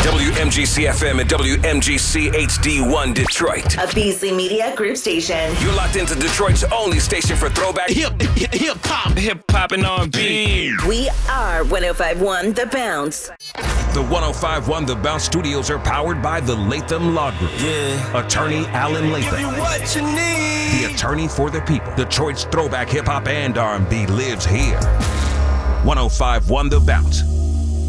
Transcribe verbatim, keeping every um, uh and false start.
W M G C F M and W M G C H D one Detroit. A Beasley Media Group station. You're locked into Detroit's only station for throwback hip hip hip hop, hip hop and R and B. We are one oh five point one The Bounce. The one oh five point one The Bounce studios are powered by the Latham Law Group. Yeah. Attorney Alan Latham. Give you what you need. The attorney for the people. Detroit's throwback hip hop and R and B lives here. one oh five point one The Bounce.